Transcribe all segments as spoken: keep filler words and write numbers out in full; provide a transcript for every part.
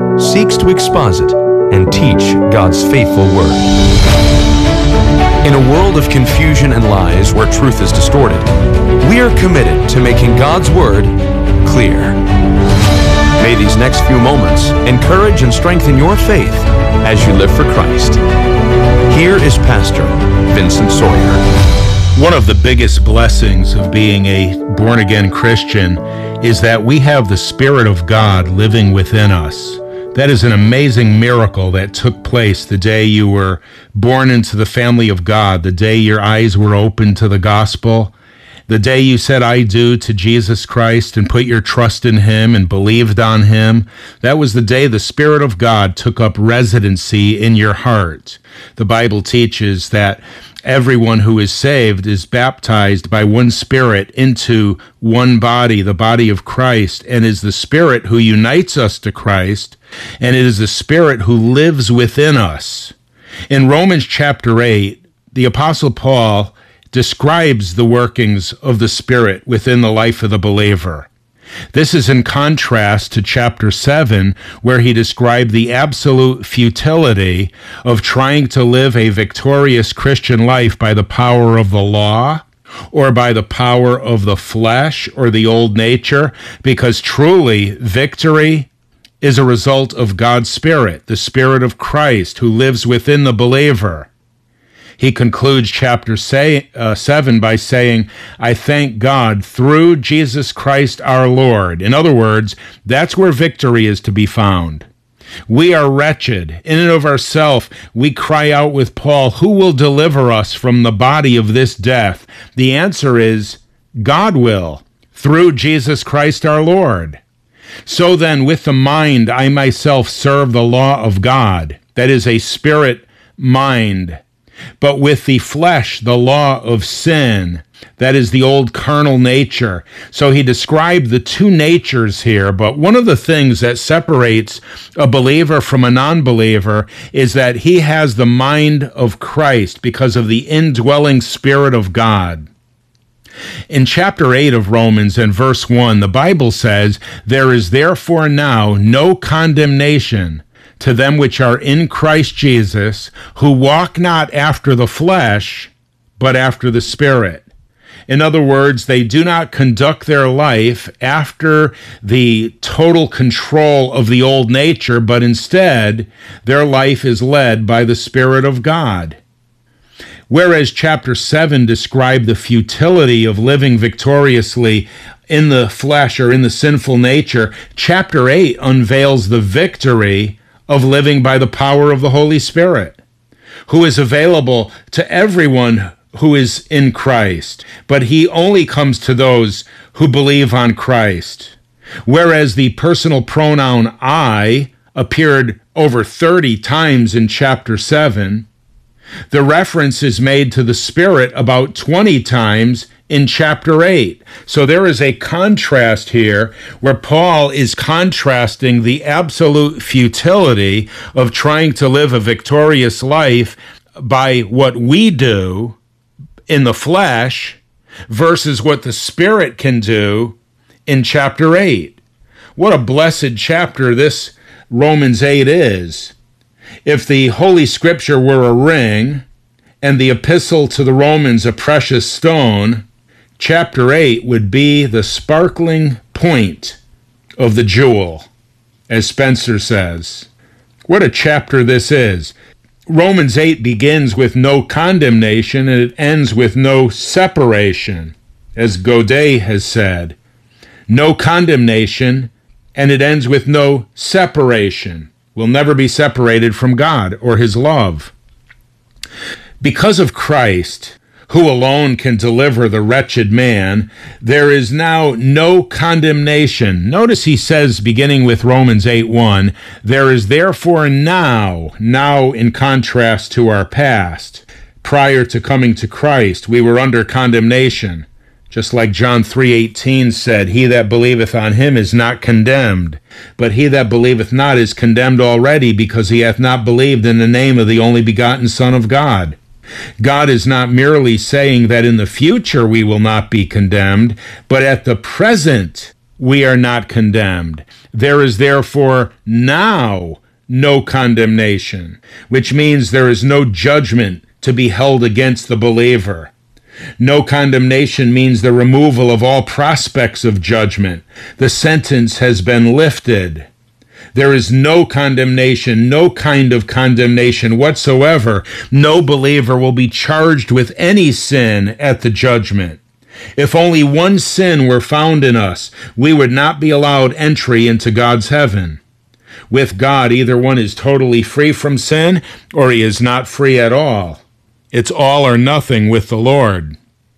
seeks to exposit and teach God's faithful Word. In a world of confusion and lies where truth is distorted, we are committed to making God's Word clear. May these next few moments encourage and strengthen your faith as you live for Christ. Here is Pastor Vincent Sawyer. One of the biggest blessings of being a born-again Christian is that we have the Spirit of God living within us. That is an amazing miracle that took place the day you were born into the family of God, the day your eyes were opened to the gospel, the day you said I do to Jesus Christ and put your trust in Him and believed on Him. That was the day the Spirit of God took up residency in your heart. The Bible teaches that everyone who is saved is baptized by one Spirit into one body, the body of Christ, and is the Spirit who unites us to Christ, and it is the Spirit who lives within us. In Romans chapter eight, the Apostle Paul describes the workings of the Spirit within the life of the believer. This is in contrast to chapter seven, where he described the absolute futility of trying to live a victorious Christian life by the power of the law or by the power of the flesh or the old nature, because truly victory is a result of God's Spirit, the Spirit of Christ who lives within the believer. He concludes chapter say, uh, seven by saying, I thank God through Jesus Christ our Lord. In other words, that's where victory is to be found. We are wretched. In and of ourselves, we cry out with Paul, who will deliver us from the body of this death? The answer is, God will, through Jesus Christ our Lord. So then, with the mind, I myself serve the law of God. That is a spirit mind. But with the flesh, the law of sin, that is the old carnal nature. So he described the two natures here, but one of the things that separates a believer from a non-believer is that he has the mind of Christ because of the indwelling Spirit of God. In chapter eight of Romans and verse one, the Bible says, there is therefore now no condemnation to them which are in Christ Jesus, who walk not after the flesh, but after the Spirit. In other words, they do not conduct their life after the total control of the old nature, but instead, their life is led by the Spirit of God. Whereas chapter seven described the futility of living victoriously in the flesh or in the sinful nature, chapter eight unveils the victory of living by the power of the Holy Spirit, who is available to everyone who is in Christ, but he only comes to those who believe on Christ. Whereas the personal pronoun I appeared over thirty times in chapter seven, the reference is made to the Spirit about twenty times in chapter eight. So there is a contrast here where Paul is contrasting the absolute futility of trying to live a victorious life by what we do in the flesh versus what the Spirit can do in chapter eight. What a blessed chapter this Romans eight is. If the Holy Scripture were a ring and the epistle to the Romans a precious stone, chapter eight would be the sparkling point of the jewel, as Spencer says. What a chapter this is. Romans eight begins with no condemnation and it ends with no separation, as Godet has said. No condemnation and it ends with no separation. We'll never be separated from God or His love. Because of Christ, who alone can deliver the wretched man, there is now no condemnation. Notice he says, beginning with Romans eight one, there is therefore now, now in contrast to our past, prior to coming to Christ, we were under condemnation. Just like John three eighteen said, he that believeth on him is not condemned, but he that believeth not is condemned already, because he hath not believed in the name of the only begotten Son of God. God is not merely saying that in the future we will not be condemned, but at the present we are not condemned. There is therefore now no condemnation, which means there is no judgment to be held against the believer. No condemnation means the removal of all prospects of judgment. The sentence has been lifted. There is no condemnation, no kind of condemnation whatsoever. No believer will be charged with any sin at the judgment. If only one sin were found in us, we would not be allowed entry into God's heaven. With God, either one is totally free from sin, or he is not free at all. It's all or nothing with the Lord.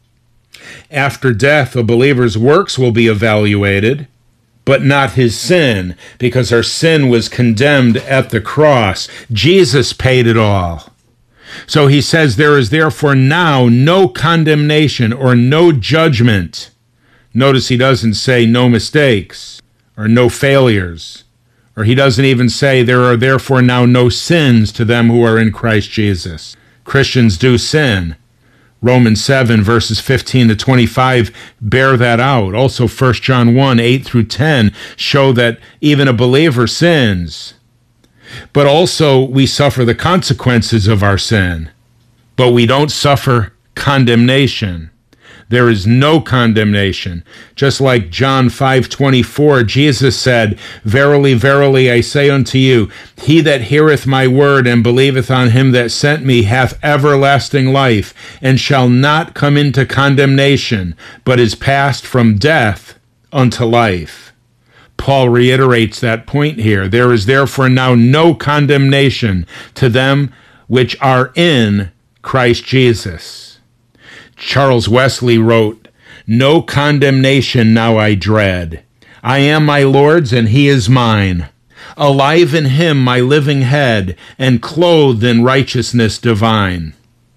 After death, a believer's works will be evaluated, but not his sin, because our sin was condemned at the cross. Jesus paid it all. So he says, there is therefore now no condemnation or no judgment. Notice he doesn't say no mistakes or no failures, or he doesn't even say there are therefore now no sins to them who are in Christ Jesus. Christians do sin. Romans seven, verses fifteen to twenty-five bear that out. Also, First John one, eight through ten show that even a believer sins. But also, we suffer the consequences of our sin. But we don't suffer condemnation. There is no condemnation. Just like John five twenty-four, Jesus said, Verily, verily, I say unto you, he that heareth my word and believeth on him that sent me hath everlasting life, and shall not come into condemnation, but is passed from death unto life. Paul reiterates that point here. There is therefore now no condemnation to them which are in Christ Jesus. Charles Wesley wrote, No condemnation now I dread. I am my Lord's, and he is mine. Alive in him my living head, and clothed in righteousness divine.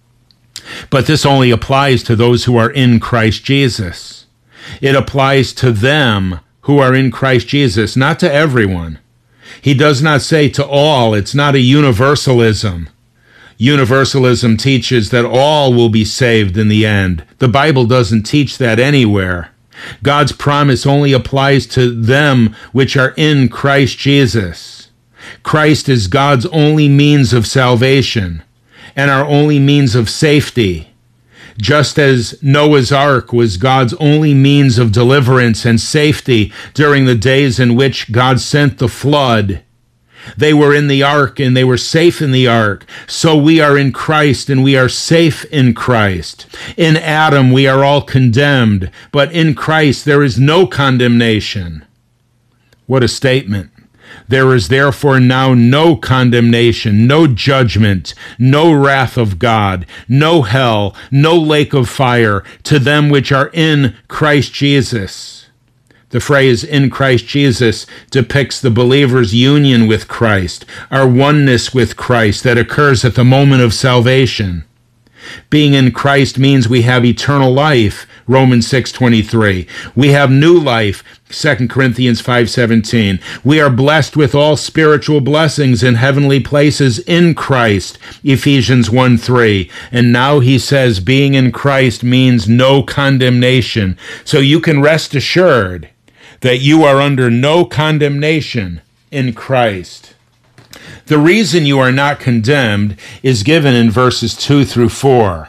But this only applies to those who are in Christ Jesus. It applies to them who are in Christ Jesus, not to everyone. He does not say to all. It's not a universalism. Universalism teaches that all will be saved in the end. The Bible doesn't teach that anywhere. God's promise only applies to them which are in Christ Jesus. Christ is God's only means of salvation and our only means of safety. Just as Noah's Ark was God's only means of deliverance and safety during the days in which God sent the flood. They were in the ark and they were safe in the ark. So we are in Christ and we are safe in Christ. In Adam we are all condemned, but in Christ there is no condemnation. What a statement. There is therefore now no condemnation, no judgment, no wrath of God, no hell, no lake of fire to them which are in Christ Jesus. The phrase in Christ Jesus depicts the believer's union with Christ, our oneness with Christ that occurs at the moment of salvation. Being in Christ means we have eternal life, Romans six twenty-three. We have new life, Second Corinthians five seventeen. We are blessed with all spiritual blessings in heavenly places in Christ, Ephesians one three. And now he says being in Christ means no condemnation. So you can rest assured that you are under no condemnation in Christ. The reason you are not condemned is given in verses two through four.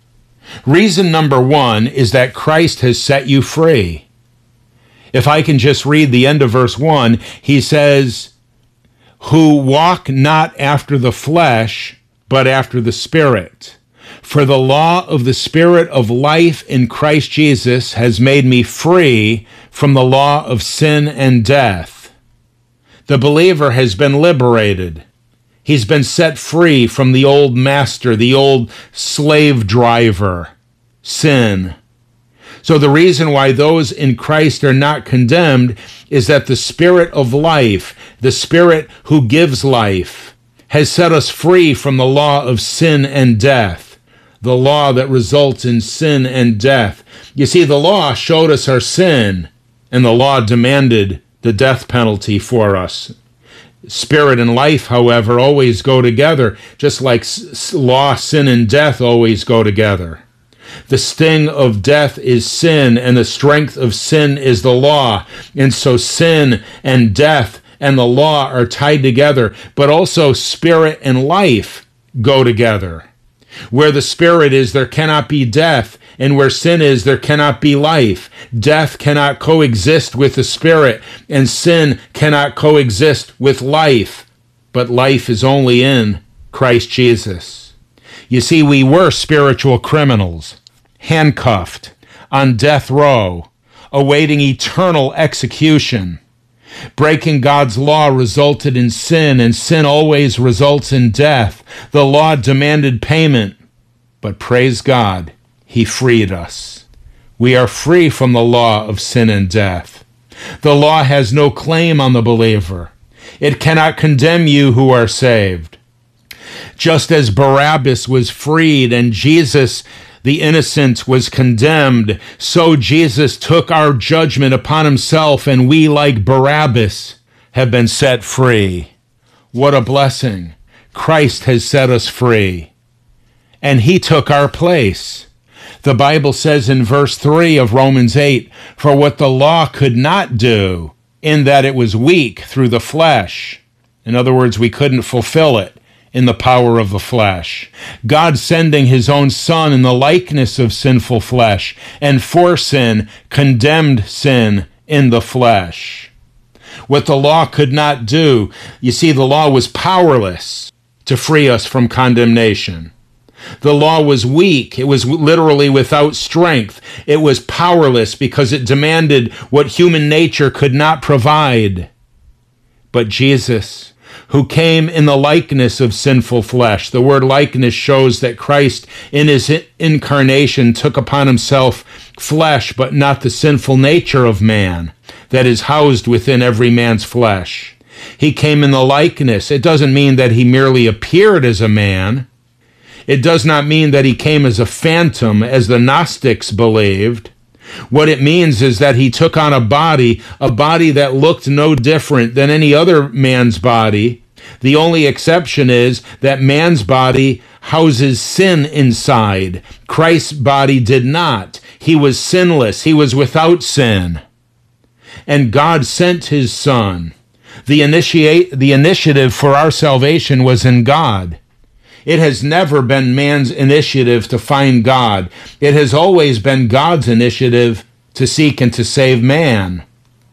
Reason number one is that Christ has set you free. If I can just read the end of verse one, he says, who walk not after the flesh, but after the Spirit. For the law of the Spirit of life in Christ Jesus has made me free from the law of sin and death. The believer has been liberated. He's been set free from the old master, the old slave driver, sin. So the reason why those in Christ are not condemned is that the Spirit of life, the Spirit who gives life, has set us free from the law of sin and death, the law that results in sin and death. You see, the law showed us our sin, and the law demanded the death penalty for us. Spirit and life, however, always go together, just like law, sin, and death always go together. The sting of death is sin, and the strength of sin is the law. And so sin and death and the law are tied together, but also spirit and life go together. Where the spirit is, there cannot be death, and where sin is, there cannot be life. Death cannot coexist with the spirit, and sin cannot coexist with life. But life is only in Christ Jesus. You see, we were spiritual criminals, handcuffed, on death row, awaiting eternal execution. Breaking God's law resulted in sin, and sin always results in death. The law demanded payment, but praise God, He freed us. We are free from the law of sin and death. The law has no claim on the believer. It cannot condemn you who are saved. Just as Barabbas was freed and Jesus, the innocent, was condemned, so Jesus took our judgment upon himself, and we, like Barabbas, have been set free. What a blessing. Christ has set us free, and he took our place. The Bible says in verse three of Romans eight, "For what the law could not do, in that it was weak through the flesh." In other words, we couldn't fulfill it in the power of the flesh. God sending his own Son in the likeness of sinful flesh, and for sin, condemned sin in the flesh. What the law could not do, you see, the law was powerless to free us from condemnation. The law was weak. It was literally without strength. It was powerless because it demanded what human nature could not provide. But Jesus, who came in the likeness of sinful flesh. The word likeness shows that Christ in his incarnation took upon himself flesh, but not the sinful nature of man that is housed within every man's flesh. He came in the likeness. It doesn't mean that he merely appeared as a man. It does not mean that he came as a phantom, as the Gnostics believed. What it means is that he took on a body, a body that looked no different than any other man's body. The only exception is that man's body houses sin inside. Christ's body did not. He was sinless. He was without sin. And God sent his Son. The initiate, the initiative for our salvation was in God. It has never been man's initiative to find God. It has always been God's initiative to seek and to save man.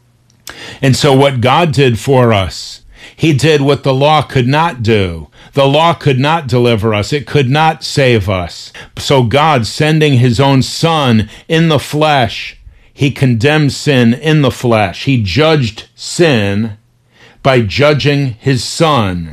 And so what God did for us, he did what the law could not do. The law could not deliver us. It could not save us. So God, sending his own Son in the flesh, he condemned sin in the flesh. He judged sin by judging his Son.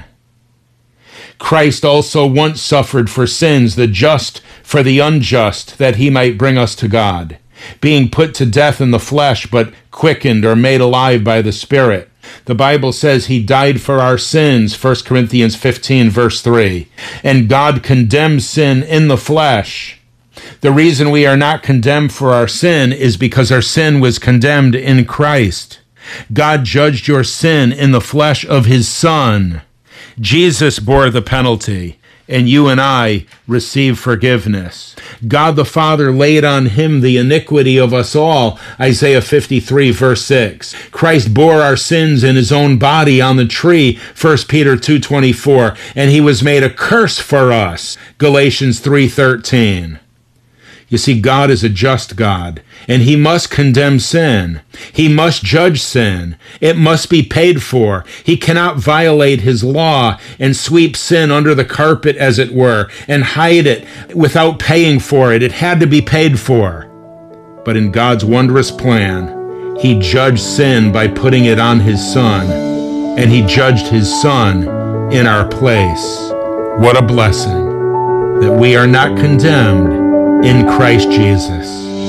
Christ also once suffered for sins, the just for the unjust, that he might bring us to God, being put to death in the flesh, but quickened or made alive by the Spirit. The Bible says he died for our sins, First Corinthians fifteen, verse three. And God condemned sin in the flesh. The reason we are not condemned for our sin is because our sin was condemned in Christ. God judged your sin in the flesh of his Son. Jesus bore the penalty, and you and I receive forgiveness. God the Father laid on him the iniquity of us all, Isaiah fifty-three, verse six. Christ bore our sins in his own body on the tree, First Peter two twenty-four, and he was made a curse for us, Galatians three thirteen. You see, God is a just God, and he must condemn sin. He must judge sin. It must be paid for. He cannot violate his law and sweep sin under the carpet, as it were, and hide it without paying for it. It had to be paid for. But in God's wondrous plan, he judged sin by putting it on his Son, and he judged his Son in our place. What a blessing that we are not condemned in Christ Jesus.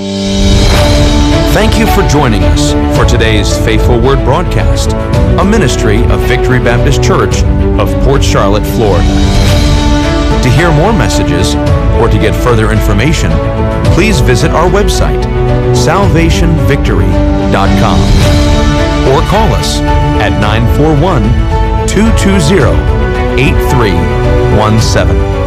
Thank you for joining us for today's Faithful Word broadcast, a ministry of Victory Baptist Church of Port Charlotte, Florida. To hear more messages or to get further information, please visit our website, salvation victory dot com, or call us at nine four one, two two zero, eight three one seven.